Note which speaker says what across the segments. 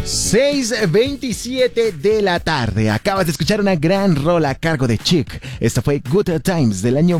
Speaker 1: 6:27 de la tarde. Acabas de escuchar una gran rola a cargo de Chic. Esta fue Good Times del año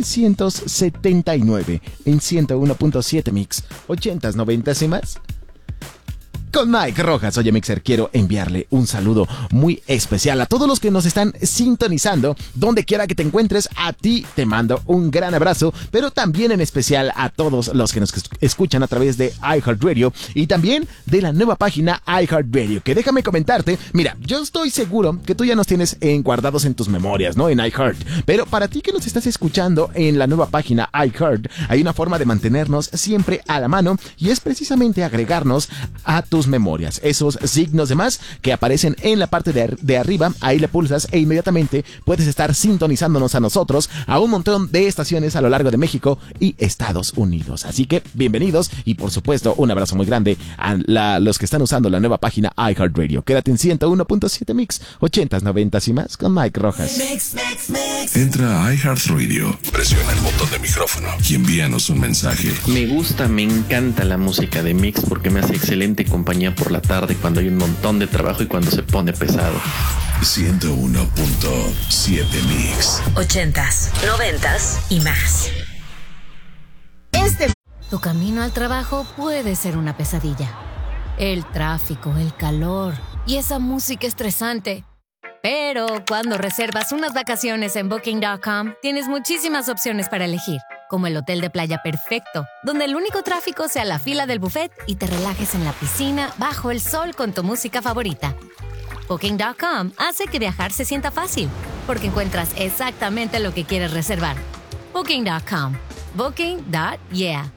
Speaker 1: 1979 en 101.7 Mix. 80s, 90s y más. Con Mike Rojas. Oye, Mixer, quiero enviarle un saludo muy especial a todos los que nos están sintonizando. Donde quiera que te encuentres, a ti te mando un gran abrazo, pero también en especial a todos los que nos escuchan a través de iHeartRadio y también de la nueva página iHeartRadio, que déjame comentarte, mira, yo estoy seguro que tú ya nos tienes guardados en tus memorias, ¿no? En iHeart, pero para ti que nos estás escuchando en la nueva página iHeart, hay una forma de mantenernos siempre a la mano y es precisamente agregarnos a tus memorias, esos signos de más que aparecen en la parte de arriba. Ahí le pulsas e inmediatamente puedes estar sintonizándonos a nosotros, a un montón de estaciones a lo largo de México y Estados Unidos. Así que bienvenidos y por supuesto un abrazo muy grande a los que están usando la nueva página iHeartRadio. Quédate en 101.7 Mix, 80s, 90s y más con Mike Rojas.
Speaker 2: Mix. Entra a iHeartRadio, presiona el botón de micrófono y envíanos un mensaje.
Speaker 3: Me gusta, me encanta la música de Mix porque me hace excelente compañía por la tarde cuando hay un montón de trabajo y cuando se pone pesado.
Speaker 2: 101.7 Mix.
Speaker 4: 80s, 90s y más.
Speaker 5: Tu camino al trabajo puede ser una pesadilla. El tráfico, el calor y esa música estresante. Pero cuando reservas unas vacaciones en Booking.com, tienes muchísimas opciones para elegir, como el hotel de playa perfecto, donde el único tráfico sea la fila del buffet y te relajes en la piscina bajo el sol con tu música favorita. Booking.com hace que viajar se sienta fácil, porque encuentras exactamente lo que quieres reservar. Booking.com. Booking.yeah.